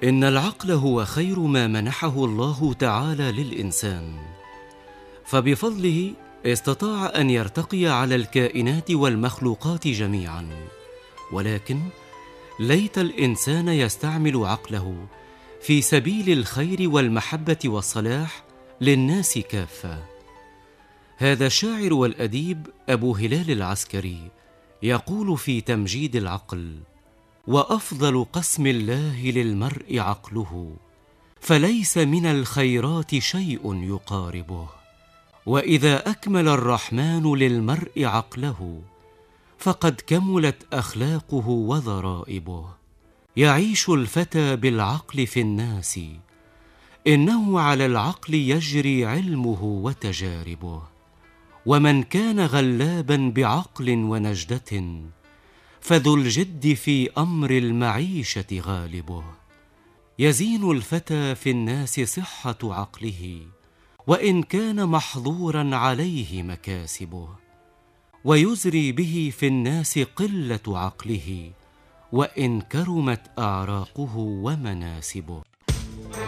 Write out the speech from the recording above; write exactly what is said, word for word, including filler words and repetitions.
إن العقل هو خير ما منحه الله تعالى للإنسان، فبفضله استطاع أن يرتقي على الكائنات والمخلوقات جميعا. ولكن ليت الإنسان يستعمل عقله في سبيل الخير والمحبة والصلاح للناس كافة. هذا الشاعر والأديب أبو هلال العسكري يقول في تمجيد العقل: وأفضل قسم الله للمرء عقله، فليس من الخيرات شيء يقاربه. وإذا أكمل الرحمن للمرء عقله، فقد كملت أخلاقه وضرائبه. يعيش الفتى بالعقل في الناس، إنه على العقل يجري علمه وتجاربه. ومن كان غلابا بعقل ونجدة، فذو الجد في أمر المعيشة غالبه. يزين الفتى في الناس صحة عقله، وإن كان محظورا عليه مكاسبه. ويزري به في الناس قلة عقله، وإن كرمت أعراقه ومناسبه.